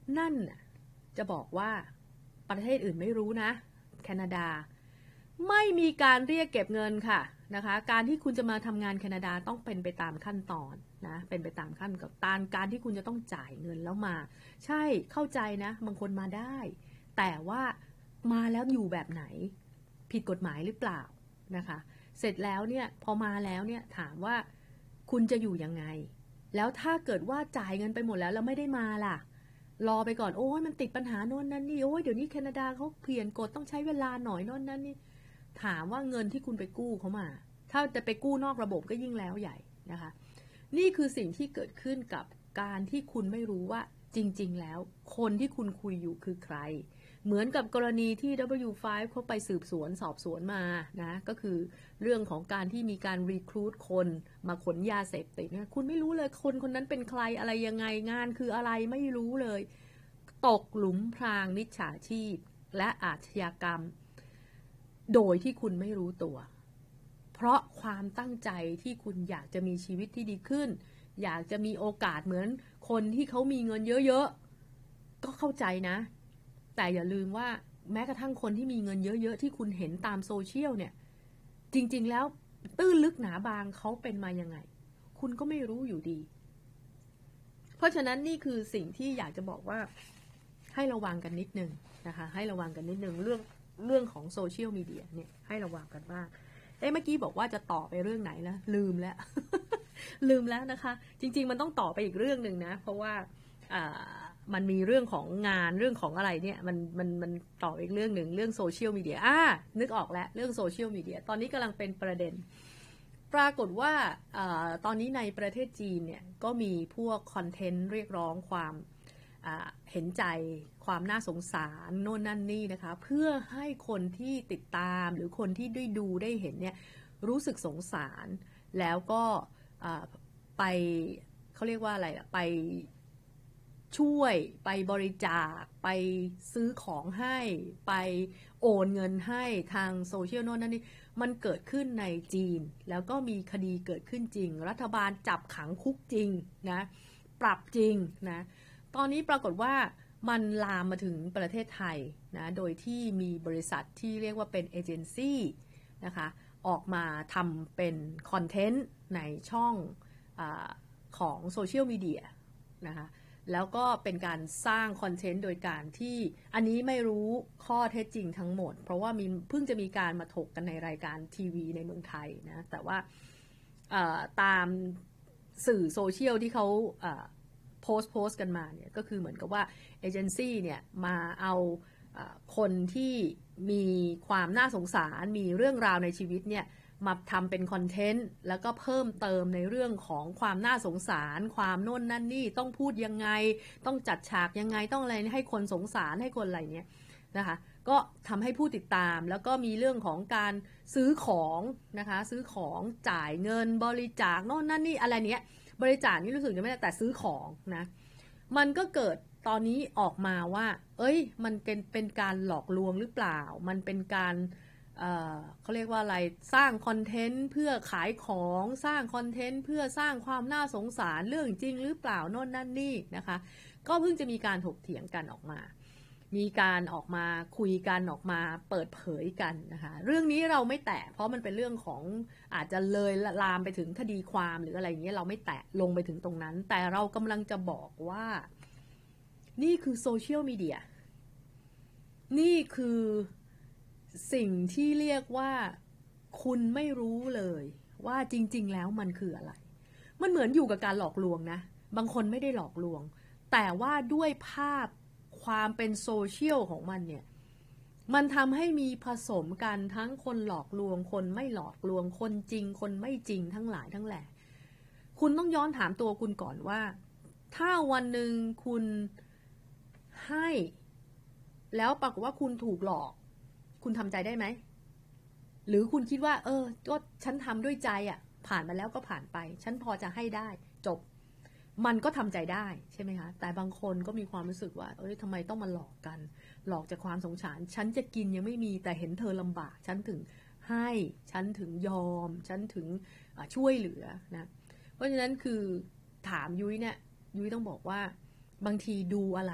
นั่นจะบอกว่าประเทศอื่นไม่รู้นะแคนาดาไม่มีการเรียกเก็บเงินค่ะนะคะการที่คุณจะมาทำงานแคนาดาต้องเป็นไปตามขั้นตอนนะเป็นไปตามขั้นกับการที่คุณจะต้องจ่ายเงินแล้วมาใช่เข้าใจนะบางคนมาได้แต่ว่ามาแล้วอยู่แบบไหนผิดกฎหมายหรือเปล่านะคะเสร็จแล้วเนี่ยพอมาแล้วเนี่ยถามว่าคุณจะอยู่ยังไงแล้วถ้าเกิดว่าจ่ายเงินไปหมดแล้วไม่ได้มาล่ะรอไปก่อนโอ้ยมันติดปัญหาโน่นนั่นนี่โอ้ยเดี๋ยวนี้แคนาดาเขาเปลี่ยนกฎต้องใช้เวลาหน่อยโน่นนั่นนี่ถามว่าเงินที่คุณไปกู้เขามาถ้าจะไปกู้นอกระบบก็ยิ่งแล้วใหญ่นะคะนี่คือสิ่งที่เกิดขึ้นกับการที่คุณไม่รู้ว่าจริงๆแล้วคนที่คุณคุยอยู่คือใครเหมือนกับกรณีที่ W5 เขาไปสืบสวนสอบสวนมานะก็คือเรื่องของการที่มีการรีครูทคนมาขนยาเสพติดนะคุณไม่รู้เลยคนคนนั้นเป็นใครอะไรยังไงงานคืออะไรไม่รู้เลยตกหลุมพรางมิจฉาชีพและอาชญากรรมโดยที่คุณไม่รู้ตัวเพราะความตั้งใจที่คุณอยากจะมีชีวิตที่ดีขึ้นอยากจะมีโอกาสเหมือนคนที่เขามีเงินเยอะๆก็เข้าใจนะแต่อย่าลืมว่าแม้กระทั่งคนที่มีเงินเยอะๆที่คุณเห็นตามโซเชียลเนี่ยจริงๆแล้วตื้นลึกหนาบางเขาเป็นมายังไงคุณก็ไม่รู้อยู่ดีเพราะฉะนั้นนี่คือสิ่งที่อยากจะบอกว่าให้ระวังกันนิดนึงนะคะให้ระวังกันนิดนึงเรื่องของโซเชียลมีเดียเนี่ยให้ระวังกันมากเมื่อกี้บอกว่าจะต่อไปเรื่องไหนแล้วลืมแล้ว ลืมแล้วนะคะจริงๆมันต้องต่อไปอีกเรื่องหนึ่งนะเพราะว่ามันมีเรื่องของงานเรื่องของอะไรเนี่ยมันต่ออีกเรื่องหนึ่งเรื่องโซเชียลมีเดียนึกออกแล้วเรื่องโซเชียลมีเดียตอนนี้กำลังเป็นประเด็นปรากฏว่าตอนนี้ในประเทศจีนเนี่ยก็มีพวกคอนเทนต์เรียกร้องความเห็นใจความน่าสงสารโน่นนั่นนี่นะคะเพื่อให้คนที่ติดตามหรือคนที่ได้ดูได้เห็นเนี่ยรู้สึกสงสารแล้วก็ไปเขาเรียกว่าอะไรไปช่วยไปบริจาคไปซื้อของให้ไปโอนเงินให้ทางโซเชียลโน่นนั่นนี่มันเกิดขึ้นในจีนแล้วก็มีคดีเกิดขึ้นจริงรัฐบาลจับขังคุกจริงนะปรับจริงนะตอนนี้ปรากฏว่ามันลามมาถึงประเทศไทยนะโดยที่มีบริษัทที่เรียกว่าเป็นเอเจนซี่นะคะออกมาทำเป็นคอนเทนต์ในช่องของโซเชียลมีเดียนะคะแล้วก็เป็นการสร้างคอนเทนต์โดยการที่อันนี้ไม่รู้ข้อเท็จจริงทั้งหมดเพราะว่าเพิ่งจะมีการมาถกกันในรายการทีวีในเมืองไทยนะแต่ว่าตามสื่อโซเชียลที่เขาโพสต์กันมาเนี่ยก็คือเหมือนกับว่าเอเจนซี่เนี่ยมาเอาคนที่มีความน่าสงสารมีเรื่องราวในชีวิตเนี่ยมาทำเป็นคอนเทนต์แล้วก็เพิ่มเติมในเรื่องของความน่าสงสารความโน่นนั่นนี่ต้องพูดยังไงต้องจัดฉากยังไงต้องอะไรให้คนสงสารให้คนอะไรเนี้ยนะคะก็ทำให้ผู้ติดตามแล้วก็มีเรื่องของการซื้อของนะคะซื้อของจ่ายเงินบริจาคโน่นนั่นนี่อะไรเนี้ยบริจาคนี่รู้สึกจะไม่ได้แต่ซื้อของนะมันก็เกิดตอนนี้ออกมาว่ามันเป็นการหลอกลวงหรือเปล่ามันเป็นการเขาเรียกว่าอะไรสร้างคอนเทนต์เพื่อขายของสร้างคอนเทนต์เพื่อสร้างความน่าสงสารเรื่องจริงหรือเปล่าโน่นนั่นนี่นะคะก็เพิ่งจะมีการถกเถียงกันออกมามีการออกมาคุยกันออกมาเปิดเผยกันนะคะเรื่องนี้เราไม่แตะเพราะมันเป็นเรื่องของอาจจะเลยลามไปถึงคดีความหรืออะไรอย่างเงี้ยเราไม่แตะลงไปถึงตรงนั้นแต่เรากำลังจะบอกว่านี่คือโซเชียลมีเดียนี่คือสิ่งที่เรียกว่าคุณไม่รู้เลยว่าจริงๆแล้วมันคืออะไรมันเหมือนอยู่กับการหลอกลวงนะบางคนไม่ได้หลอกลวงแต่ว่าด้วยภาพความเป็นโซเชียลของมันเนี่ยมันทำให้มีผสมกันทั้งคนหลอกลวงคนไม่หลอกลวงคนจริงคนไม่จริงทั้งหลายทั้งแหล่คุณต้องย้อนถามตัวคุณก่อนว่าถ้าวันหนึ่งคุณให้แล้วปรากฏว่าคุณถูกหลอกคุณทำใจได้ไหมหรือคุณคิดว่าก็ฉันทำด้วยใจผ่านมาแล้วก็ผ่านไปฉันพอจะให้ได้จบมันก็ทำใจได้ใช่ไหมคะแต่บางคนก็มีความรู้สึกว่าทำไมต้องมาหลอกกันหลอกจากความสงสารฉันจะกินยังไม่มีแต่เห็นเธอลำบากฉันถึงให้ฉันถึงยอมฉันถึงช่วยเหลือนะเพราะฉะนั้นคือถามยุ้ยเนี่ยยุ้ยต้องบอกว่าบางทีดูอะไร